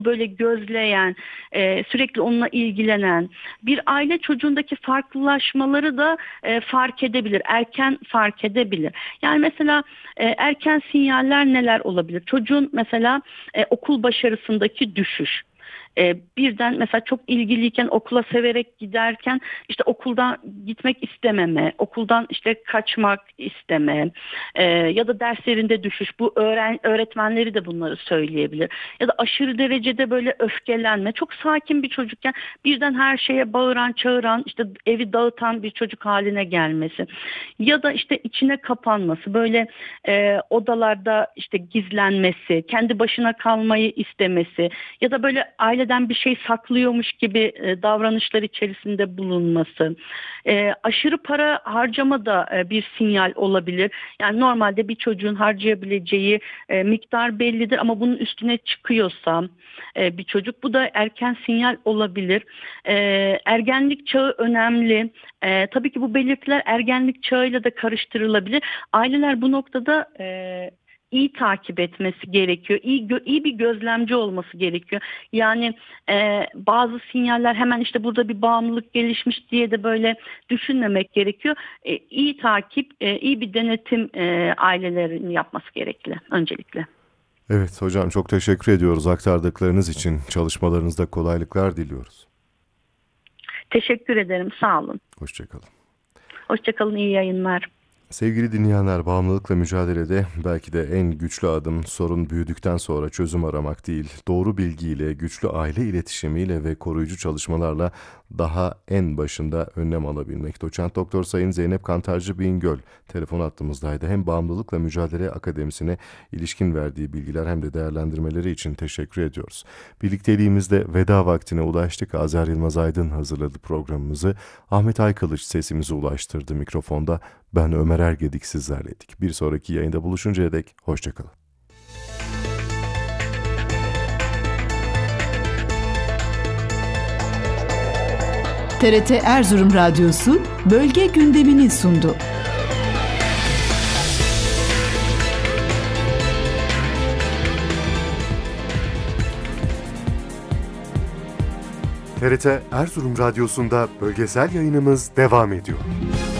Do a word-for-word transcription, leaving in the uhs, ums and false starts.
böyle gözleyen, e, sürekli onunla ilgilenen bir aile çocuğundaki farklılaşmaları da e, fark edebilir, erken fark edebilir. Yani mesela e, erken sinyaller neler olabilir? Çocuğun mesela e, okul başarısındaki düşüş. E, birden mesela çok ilgiliyken okula severek giderken işte okuldan gitmek istememe, okuldan işte kaçmak isteme e, ya da derslerinde düşüş. Bu öğren öğretmenleri de bunları söyleyebilir. Ya da aşırı derecede böyle öfkelenme. Çok sakin bir çocukken birden her şeye bağıran, çağıran, işte evi dağıtan bir çocuk haline gelmesi. Ya da işte içine kapanması, böyle e, odalarda işte gizlenmesi, kendi başına kalmayı istemesi ya da böyle aileden bir şey saklıyormuş gibi e, davranışlar içerisinde bulunması. E, aşırı para harcama da e, bir sinyal olabilir. Yani normalde bir çocuğun harcayabileceği e, miktar bellidir ama bunun üstüne çıkıyorsa e, bir çocuk, bu da erken sinyal olabilir. E, ergenlik çağı önemli. E, tabii ki bu belirtiler ergenlik çağıyla da karıştırılabilir. Aileler bu noktada e, iyi takip etmesi gerekiyor. İyi, gö- iyi bir gözlemci olması gerekiyor. Yani e, bazı sinyaller hemen işte burada bir bağımlılık gelişmiş diye de böyle düşünmemek gerekiyor. E, iyi takip, e, iyi bir denetim e, ailelerin yapması gerekli öncelikle. Evet hocam, çok teşekkür ediyoruz aktardıklarınız için. Çalışmalarınızda kolaylıklar diliyoruz. Teşekkür ederim. Sağ olun. Hoşçakalın. Hoşçakalın. İyi yayınlar. Sevgili dinleyenler, bağımlılıkla mücadelede belki de en güçlü adım sorun büyüdükten sonra çözüm aramak değil, doğru bilgiyle, güçlü aile iletişimiyle ve koruyucu çalışmalarla daha en başında önlem alabilmek. Doçent Doktor Sayın Zeynep Kantarcı Bingöl telefon hattımızdaydı. Hem Bağımlılıkla Mücadele Akademisi'ne ilişkin verdiği bilgiler hem de değerlendirmeleri için teşekkür ediyoruz. Birlikteliğimizde veda vaktine ulaştık. Azer Yılmaz Aydın hazırladı programımızı. Ahmet Aykılıç sesimizi ulaştırdı mikrofonda. Ben Ömer Ergedik sizlerleydik. Bir sonraki yayında buluşuncaya dek hoşçakalın. T R T Erzurum Radyosu bölge gündemini sundu. T R T Erzurum Radyosu'nda bölgesel yayınımız devam ediyor.